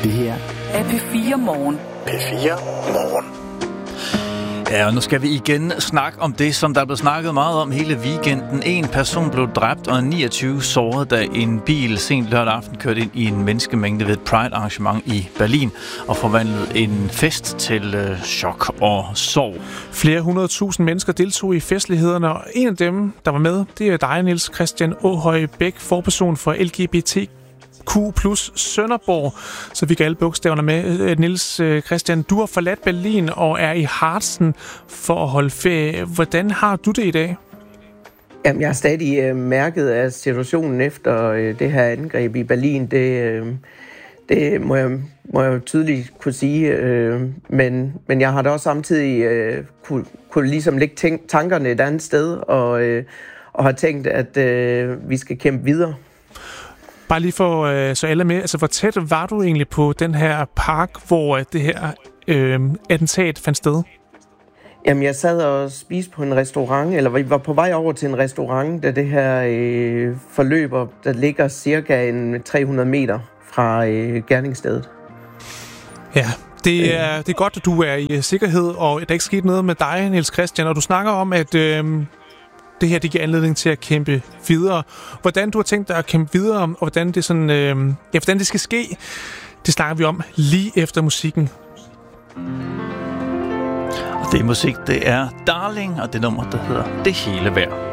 Det her er P4 Morgen. P4 Morgen. Ja, og nu skal vi igen snakke om det, som der blev snakket meget om hele weekenden. En person blev dræbt og 29 såret, da en bil sent lørdag aften kørte ind i en menneskemængde ved et Pride-arrangement i Berlin og forvandlede en fest til chok og sorg. Flere 100.000 mennesker deltog i festlighederne, og en af dem, der var med, det er dig, Niels Christian Åhøj Bæk, forperson for LGBTQ+ Sønderborg, så vi kan alle bogstaverne med. Niels Christian, du har forladt Berlin og er i Harzen for at holde ferie. Hvordan har du det i dag? Jamen, jeg har stadig mærket af situationen efter det her angreb i Berlin. Det må jeg jo tydeligt kunne sige. Men jeg har da også samtidig kunne ligesom lægge tankerne et andet sted og har tænkt, at vi skal kæmpe videre. Bare lige for så alle med, altså hvor tæt var du egentlig på den her park, hvor det her attentat fandt sted? Jamen, jeg sad og spiste på en restaurant, eller vi var på vej over til en restaurant, da det her forløber, der ligger cirka 300 meter fra gerningsstedet. Ja, det er godt, at du er i sikkerhed, og der er ikke sket noget med dig, Niels Christian, og du snakker om, at det her, det giver anledning til at kæmpe videre. Hvordan du har tænkt dig at kæmpe videre, og hvordan det, hvordan det skal ske, det snakker vi om lige efter musikken. Og det musik, det er Darling, og det nummer, der hedder Det Hele Værd.